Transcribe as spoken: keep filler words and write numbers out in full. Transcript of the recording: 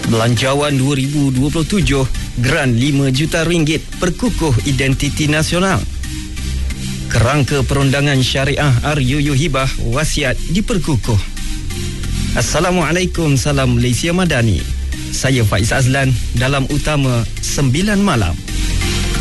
Belanjawan dua ribu dua puluh tujuh, geran lima juta ringgit perkukuh identiti nasional. Kerangka perundangan syariah R U U Hibah wasiat diperkukuh. Assalamualaikum, salam Malaysia Madani. Saya Faiz Azlan dalam Utama sembilan Malam.